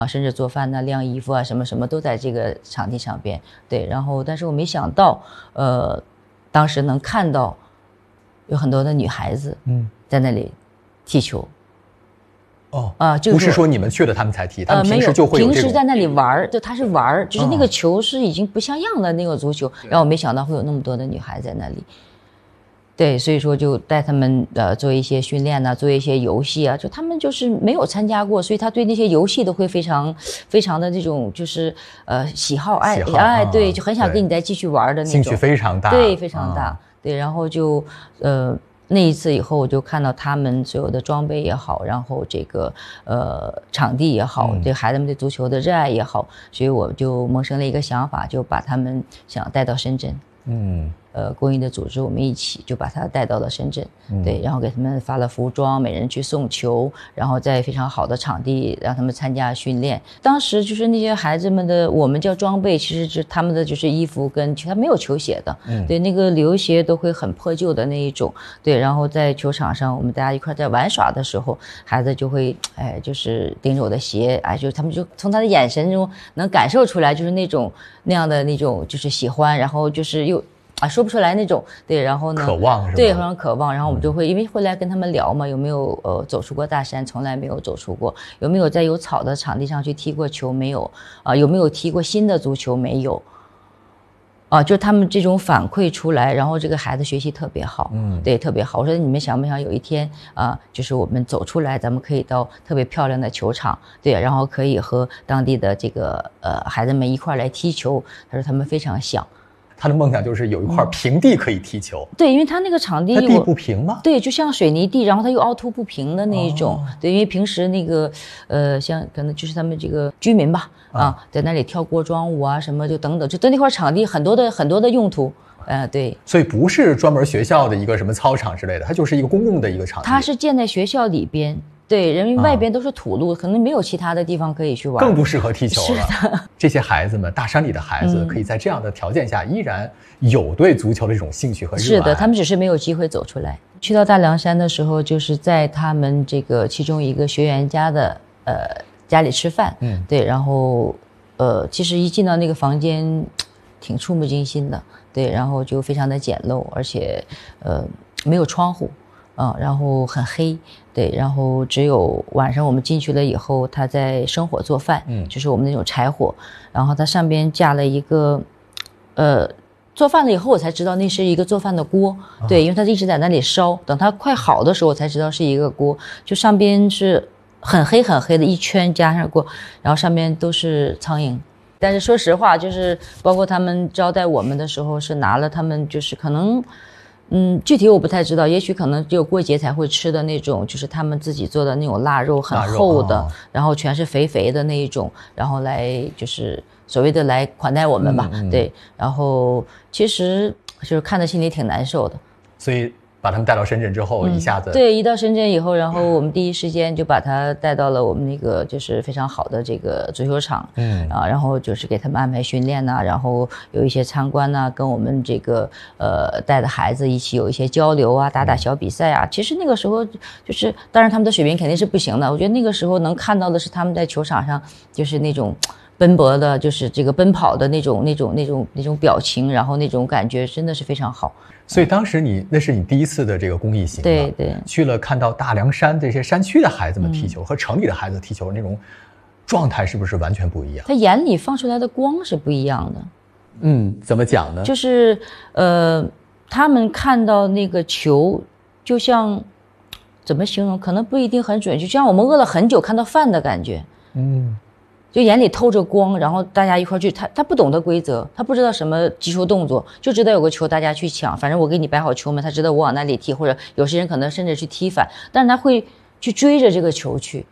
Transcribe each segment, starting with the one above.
甚至做饭呐、晾衣服啊，什么什么都在这个场地上边。对，然后但是我没想到，当时能看到有很多的女孩子，在那里踢球。 不是说你们去了他们才踢，他们平时就会有这种。 平时在那里玩，就他是玩，就是那个球是已经不像样的那个足球，然后我没想到会有那么多的女孩在那里。对，所以说就带他们做一些训练呐，做一些游戏啊，就他们就是没有参加过，所以他对那些游戏都会非常非常的这种就是喜好爱，对，就很想跟你再继续玩的那种， 兴趣非常大， 对，非常大，对，然后就那一次以后，我就看到他们所有的装备也好，然后这个场地也好，对孩子们对足球的热爱也好，所以我就萌生了一个想法，就把他们想带到深圳。公益的组织，我们一起就把他带到了深圳，对，然后给他们发了服装，每人去送球，然后在非常好的场地让他们参加训练。当时就是那些孩子们的，我们叫装备，其实是他们的就是衣服跟他没有球鞋的，对，那个流鞋都会很破旧的那一种，对，然后在球场上我们大家一块在玩耍的时候，孩子就会就是盯着我的鞋，就他们就从他的眼神中能感受出来，就是那样的那种就是喜欢，然后就是又说不出来那种，对，然后呢， 渴望是吧？ 对，非常渴望。然后我们就会因为会来跟他们聊嘛，有没有走出过大山？从来没有走出过。有没有在有草的场地上去踢过球？没有。有没有踢过新的足球？没有。就他们这种反馈出来，然后这个孩子学习特别好，对，特别好。我说你们想不想有一天就是我们走出来，咱们可以到特别漂亮的球场，对，然后可以和当地的这个孩子们一块来踢球。他说他们非常想。 他的梦想就是有一块平地可以踢球。 对，因为他那个场地， 它地不平吗？ 对，就像水泥地，然后它又凹凸不平的那一种。对，因为平时那个像可能就是他们这个居民吧，在那里跳过桩舞啊什么就等等，就在那块场地很多的用途。对， 所以不是专门学校的一个什么操场之类的，它就是一个公共的一个场地。 它是建在学校里边。对，因为外边都是土路，可能没有其他的地方可以去玩， 更不适合踢球了。 是的， 这些孩子们，大山里的孩子，可以在这样的条件下，依然有对足球的这种兴趣和热爱。 是的，他们只是没有机会走出来。去到大凉山的时候，就是在他们这个其中一个学员家的家里吃饭，对，然后其实一进到那个房间，挺触目惊心的，对，然后就非常的简陋，而且没有窗户。然后很黑，对，然后只有晚上我们进去了以后，他在生火做饭，就是我们那种柴火，然后它上边架了一个，做饭了以后我才知道那是一个做饭的锅，对，因为它一直在那里烧，等它快好的时候我才知道是一个锅，就上边是很黑很黑的一圈加上锅，然后上面都是苍蝇。但是说实话，就是包括他们招待我们的时候，是拿了他们就是可能。具体我不太知道，也许可能只有过节才会吃的那种，就是他们自己做的那种腊肉，很厚的，然后全是肥肥的那一种，然后来就是所谓的来款待我们吧，对，然后其实就是看着心里挺难受的。 所以把他们带到深圳之后，一下子对，一到深圳以后，然后我们第一时间就把他带到了我们那个就是非常好的这个足球场，然后就是给他们安排训练呐，然后有一些参观呐，跟我们这个带的孩子一起有一些交流啊，打小比赛啊。其实那个时候就是，当然他们的水平肯定是不行的，我觉得那个时候能看到的是他们在球场上就是那种奔波的，就是这个奔跑的那种表情，然后那种感觉真的是非常好。 所以当时那是你第一次的这个公益行， 对对， 去了看到大凉山这些山区的孩子们踢球，和城里的孩子踢球那种状态是不是完全不一样？ 他眼里放出来的光是不一样的。 怎么讲呢？ 就是他们看到那个球，就像怎么形容，可能不一定很准确，就像我们饿了很久看到饭的感觉。就眼里透着光，然后大家一块去，他不懂得规则，他不知道什么击球动作，就知道有个球大家去抢，反正我给你摆好球门，他知道我往那里踢，或者有些人可能甚至去踢反，但是他会去追着这个球去。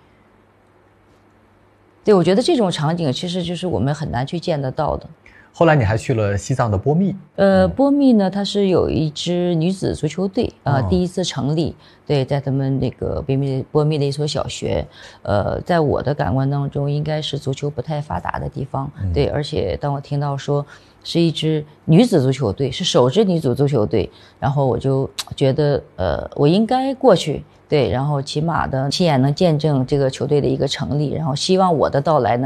对，我觉得这种场景其实就是我们很难去见得到的。 后来你还去了西藏的波密， 波密呢，它是有一支女子足球队第一次成立，对，在他们那个波密的一所小学，在我的感官当中，应该是足球不太发达的地方，对，而且当我听到说是一支女子足球队，是首支女子足球队，然后我就觉得我应该过去，对，然后起码的亲眼能见证这个球队的一个成立，然后希望我的到来呢。